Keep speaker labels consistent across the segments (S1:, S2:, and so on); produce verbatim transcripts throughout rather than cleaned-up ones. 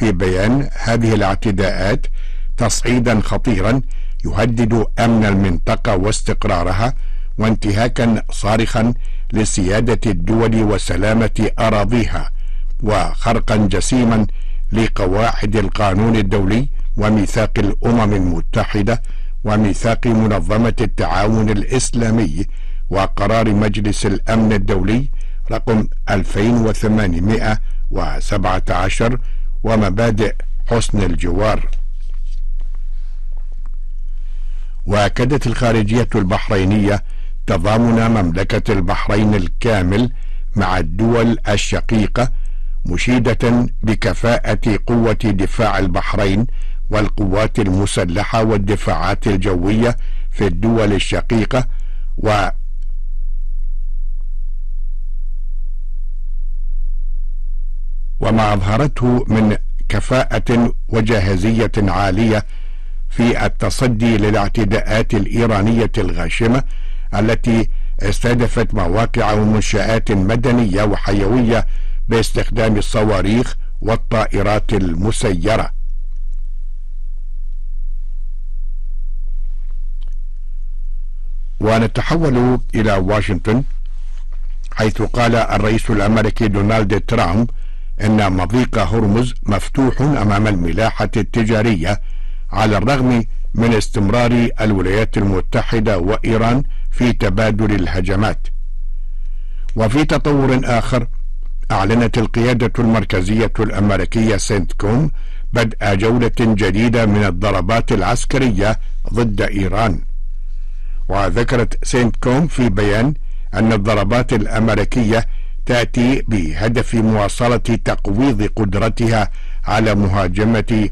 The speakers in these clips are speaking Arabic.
S1: في بيان: هذه الاعتداءات تصعيدا خطيرا يهدد أمن المنطقة واستقرارها، وانتهاكا صارخا لسيادة الدول وسلامة أراضيها، وخرقا جسيما لقواعد القانون الدولي وميثاق الأمم المتحدة وميثاق منظمة التعاون الإسلامي وقرار مجلس الأمن الدولي رقم ألفين وثمانمائة وسبعة عشر ومبادئ حسن الجوار. وأكدت الخارجية البحرينية تضامن مملكة البحرين الكامل مع الدول الشقيقة، مشيدة بكفاءة قوة دفاع البحرين والقوات المسلحة والدفاعات الجوية في الدول الشقيقة، و وما أظهرته من كفاءة وجاهزية عالية في التصدي للاعتداءات الإيرانية الغاشمة التي استهدفت مواقع ومنشآت مدنية وحيوية باستخدام الصواريخ والطائرات المسيرة. ونتحول إلى واشنطن، حيث قال الرئيس الأمريكي دونالد ترامب إن مضيق هرمز مفتوح أمام الملاحة التجارية على الرغم من استمرار الولايات المتحدة وإيران في تبادل الهجمات. وفي تطور آخر، أعلنت القيادة المركزية الأمريكية سنتكوم بدء جولة جديدة من الضربات العسكرية ضد إيران. وذكرت سنتكوم في بيان أن الضربات الأمريكية تأتي بهدف مواصلة تقويض قدرتها على مهاجمة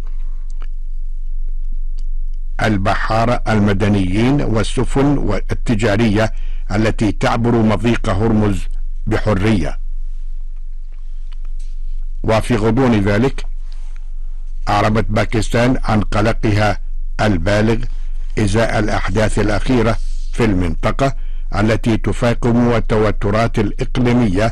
S1: البحارة المدنيين والسفن التجارية التي تعبر مضيق هرمز بحرية. وفي غضون ذلك، أعربت باكستان عن قلقها البالغ إزاء الأحداث الأخيرة في المنطقة التي تفاقم التوترات الإقليمية،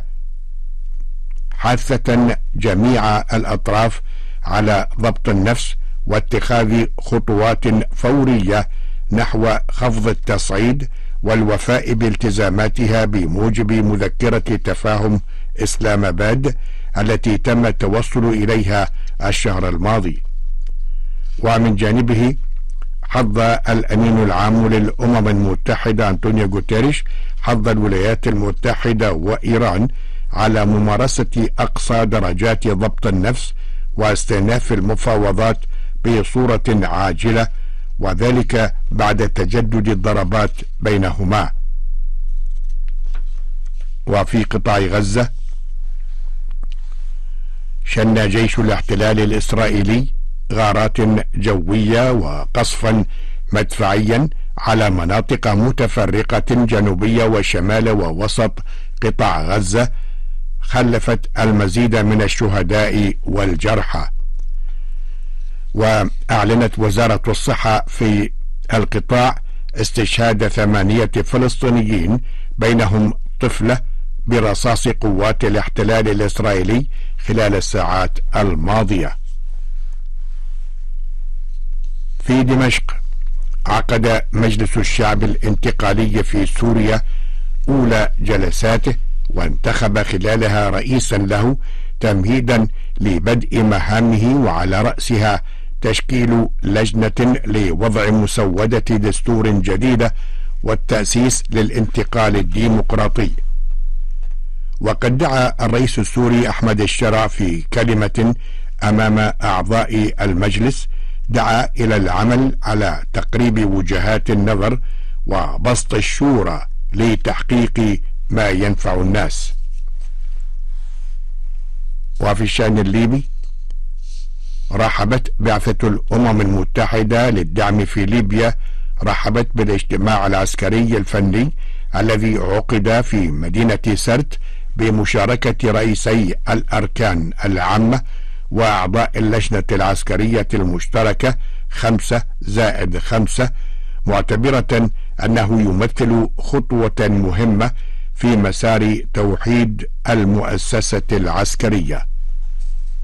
S1: حاثة جميع الأطراف على ضبط النفس واتخاذ خطوات فورية نحو خفض التصعيد والوفاء بالتزاماتها بموجب مذكرة تفاهم إسلام آباد التي تم التوصل إليها الشهر الماضي. ومن جانبه، حض الأمين العام للأمم المتحدة أنطونيو غوتيريش حض الولايات المتحدة وإيران على ممارسة أقصى درجات ضبط النفس واستئناف المفاوضات بصورة عاجلة، وذلك بعد تجدد الضربات بينهما. وفي قطاع غزة، شن جيش الاحتلال الإسرائيلي غارات جوية وقصفا مدفعيا على مناطق متفرقة جنوبية وشمال ووسط قطاع غزة، خلفت المزيد من الشهداء والجرحى. وأعلنت وزارة الصحة في القطاع استشهاد ثمانية فلسطينيين بينهم طفلة برصاص قوات الاحتلال الإسرائيلي خلال الساعات الماضية. في دمشق، عقد مجلس الشعب الانتقالي في سوريا أولى جلساته، وانتخب خلالها رئيسا له تمهيدا لبدء مهامه، وعلى رأسها تشكيل لجنة لوضع مسودة دستور جديدة والتأسيس للانتقال الديمقراطي. وقد دعا الرئيس السوري أحمد الشرع في كلمة أمام أعضاء المجلس، دعا إلى العمل على تقريب وجهات النظر وبسط الشورى لتحقيق ما ينفع الناس. وفي الشأن الليبي، رحبت بعثة الأمم المتحدة للدعم في ليبيا رحبت بالاجتماع العسكري الفني الذي عقد في مدينة سرت بمشاركة رئيسي الأركان العامة وأعضاء اللجنة العسكرية المشتركة خمسة زائد خمسة، معتبرة أنه يمثل خطوة مهمة في مسار توحيد المؤسسة العسكرية.